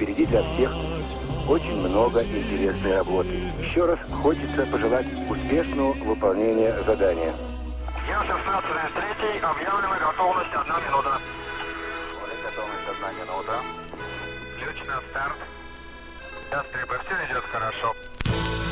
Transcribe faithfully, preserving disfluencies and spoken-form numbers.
впереди для всех очень много интересной работы. Еще раз хочется пожелать успешного выполнения задания. Я шестнадцать третий, объявлена готовность одна минута. Готовность одна минута. Ключ на старт. Ястребы, все идет хорошо.